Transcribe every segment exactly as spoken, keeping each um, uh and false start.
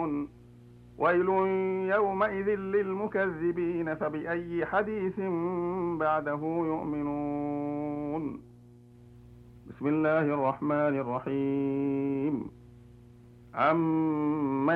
ويل يومئذ للمكذبين فبأي حديث بعده يؤمنون. بسم الله الرحمن الرحيم. عم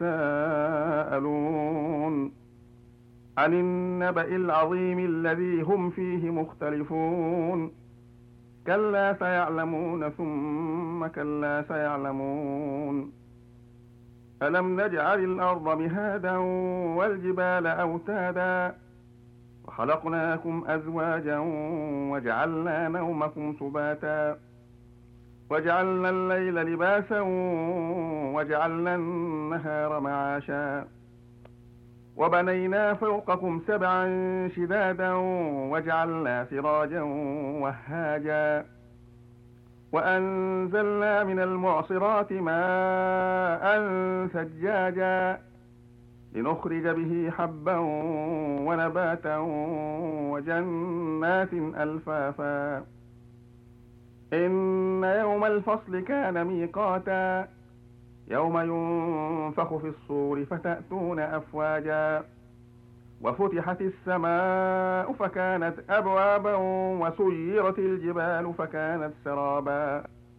يتساءلون عن النبأ العظيم الذي هم فيه مختلفون كلا سيعلمون ثم كلا سيعلمون. ألم نجعل الأرض مهادا والجبال أوتادا وخلقناكم أزواجا وجعلنا نومكم سباتا وجعلنا الليل لباسا وجعلنا النهار معاشا وبنينا فوقكم سبعا شدادا وجعلنا سراجا وهاجا وأنزلنا من المعصرات ماء ثجاجا لنخرج به حبا ونباتا وجنات ألفافا إن يوم الفصل كان ميقاتا يوم ينفخ في الصور فتأتون أفواجا وفتحت السماء فكانت أبوابا وسيرت الجبال فكانت سرابا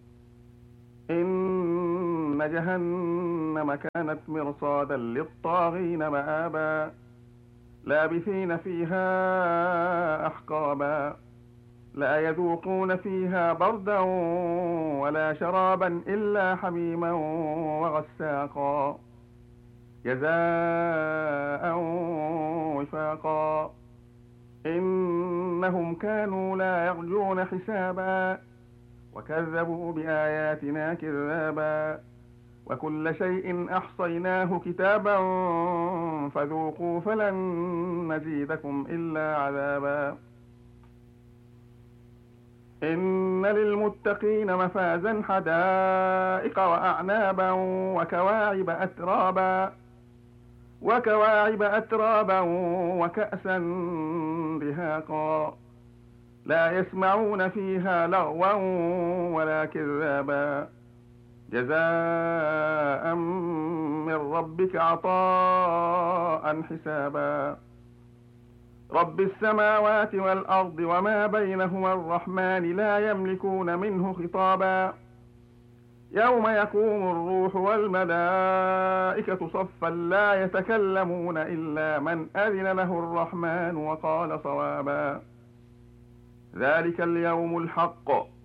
إن جهنم كانت مرصادا للطاغين مآبا لابثين فيها أحقابا لا يذوقون فيها بردا ولا شرابا إلا حميما وغساقا جزاء وفاقا إنهم كانوا لا يرجون حسابا وكذبوا بآياتنا كذابا وكل شيء أحصيناه كتابا فذوقوا فلن نزيدكم إلا عذابا إن للمتقين مفازا حدائق وأعنابا وكواعب أترابا وكواعب أترابا وكأسا دهاقا لا يسمعون فيها لغوا ولا كذابا جزاء من ربك عطاء حسابا رب السماوات والأرض وما بينهما الرحمن لا يملكون منه خطابا يوم يقوم الروح والملائكة صفا لا يتكلمون إلا من أذن له الرحمن وقال صوابا ذلك اليوم الحق